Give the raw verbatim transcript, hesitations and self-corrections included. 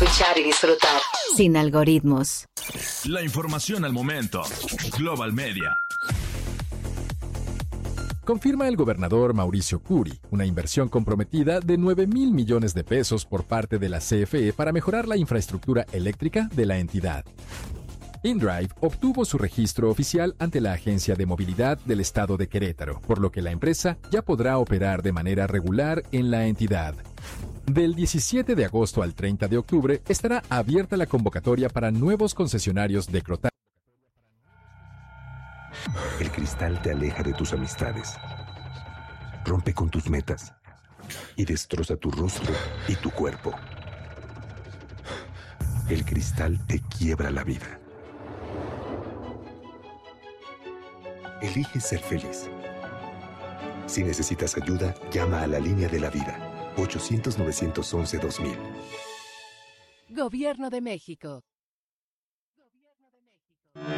escuchar y disfrutar. Sin algoritmos. La información al momento. Global Media. Confirma el gobernador Mauricio Curi una inversión comprometida de nueve mil millones de pesos por parte de la C F E para mejorar la infraestructura eléctrica de la entidad. InDrive obtuvo su registro oficial ante la Agencia de Movilidad del Estado de Querétaro, por lo que la empresa ya podrá operar de manera regular en la entidad. Del diecisiete de agosto al treinta de octubre estará abierta la convocatoria para nuevos concesionarios de Crotal. El cristal te aleja de tus amistades, rompe con tus metas y destroza tu rostro y tu cuerpo. El cristal te quiebra la vida. Elige ser feliz. Si necesitas ayuda, llama a la línea de la vida, ochocientos, novecientos once, dos mil. Gobierno de México.